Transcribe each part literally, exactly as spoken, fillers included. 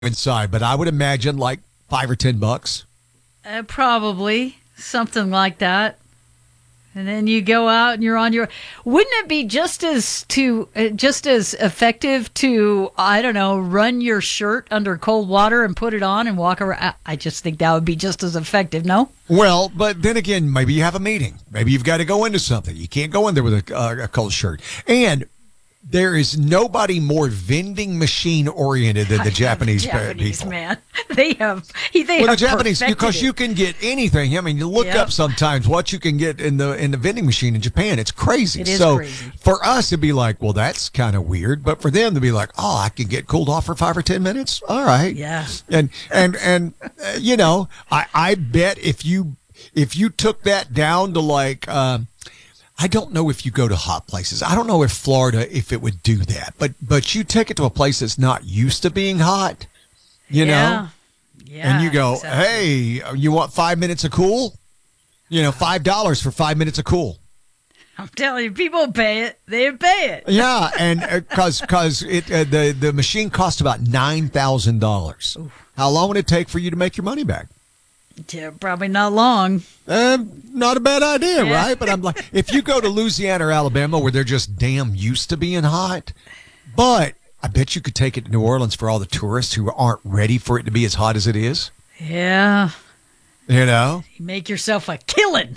inside, but I would imagine like five or ten bucks. Uh, probably something like that. And then you go out and you're on your. Wouldn't it be just as to uh, just as effective to I don't know run your shirt under cold water and put it on and walk around? I just think that would be just as effective. No. Well, but then again, maybe you have a meeting. Maybe you've got to go into something. You can't go in there with a, uh, a cold shirt. And there is nobody more vending machine oriented than the Japanese, Japanese people. Man, they have. They well, have the Japanese perfected because it. you can get anything. I mean, you look Yep. up sometimes what you can get in the in the vending machine in Japan. It's crazy. It is so crazy. for us to be like, well, that's kind of weird, but for them to be like, oh, I can get cooled off for five or ten minutes. All right. Yeah. And and and uh, you know, I I bet if you if you took that down to like. Um, I don't know if you go to hot places. I don't know if Florida, if it would do that. But but you take it to a place that's not used to being hot, you yeah. know? Yeah. And you go, exactly. hey, you want five minutes of cool? You know, five dollars for five minutes of cool. I'm telling you, people pay it. They pay it. Yeah, and because uh, because it uh, the, the machine cost about nine thousand dollars. How long would it take for you to make your money back? Yeah, probably not long. Um, not a bad idea, Yeah. right? But I'm like, if you go to Louisiana or Alabama where they're just damn used to being hot, but I bet you could take it to New Orleans for all the tourists who aren't ready for it to be as hot as it is. Yeah. You know? You make yourself a killing.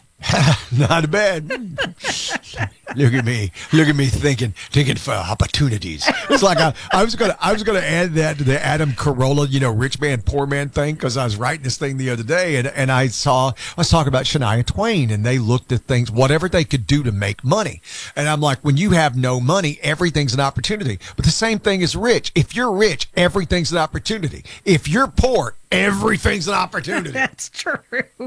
Not bad. Look at me. Look at me thinking, thinking for opportunities. It's like I, I was gonna, I was gonna add that to the Adam Carolla, you know, rich man, poor man thing, because I was writing this thing the other day, and, and I saw, I was talking about Shania Twain, and they looked at things, whatever they could do to make money, and I'm like, when you have no money, everything's an opportunity. But the same thing is rich. If you're rich, everything's an opportunity. If you're poor, everything's an opportunity. That's true.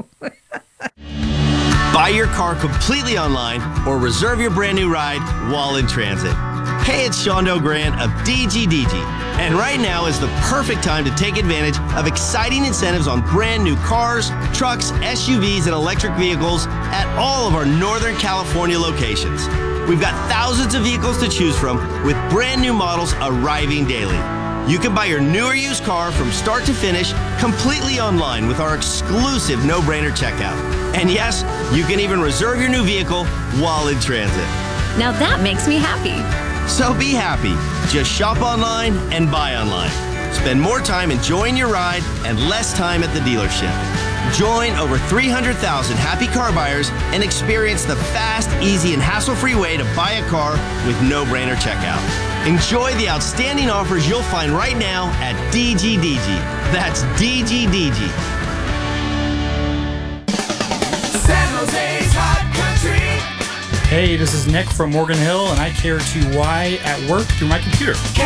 Buy your car completely online or reserve your brand new ride while in transit. Hey, it's Shondo Grant of D G D G, and right now is the perfect time to take advantage of exciting incentives on brand new cars, trucks, S U Vs, and electric vehicles at all of our Northern California locations. We've got thousands of vehicles to choose from with brand new models arriving daily. You can buy your new or used car from start to finish completely online with our exclusive no-brainer checkout. And yes, you can even reserve your new vehicle while in transit. Now that makes me happy. So be happy. Just shop online and buy online. Spend more time enjoying your ride and less time at the dealership. Join over three hundred thousand happy car buyers and experience the fast, easy, and hassle-free way to buy a car with no-brainer checkout. Enjoy the outstanding offers you'll find right now at D G D G. That's D G D G. San Jose's Hot Country. Hey, this is Nick from Morgan Hill, and I care to Y at work through my computer. K